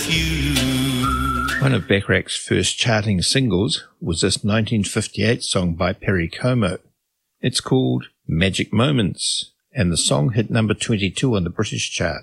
One of Bacharach's first charting singles was this 1958 song by Perry Como. It's called Magic Moments, and the song hit number 22 on the British chart.